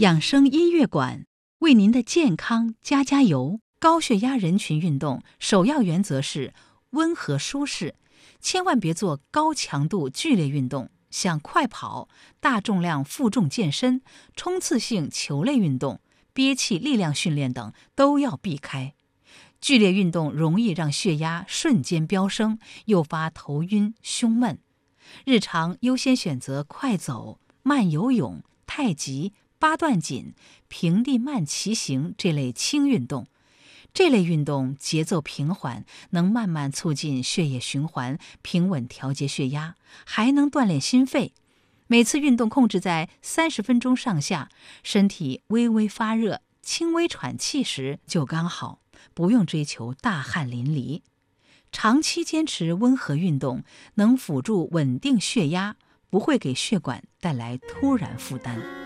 养生音乐馆为您的健康加油。高血压人群运动首要原则是温和舒适，千万别做高强度剧烈运动，像快跑、大重量负重健身、冲刺性球类运动、憋气力量训练等都要避开。剧烈运动容易让血压瞬间飙升，诱发头晕、胸闷。日常优先选择快走、慢游泳、太极、八段锦、平地慢骑行这类轻运动。这类运动节奏平缓，能慢慢促进血液循环，平稳调节血压，还能锻炼心肺。每次运动控制在30分钟上下，身体微微发热、轻微喘气时就刚好，不用追求大汗淋漓。长期坚持温和运动，能辅助稳定血压，不会给血管带来突然负担。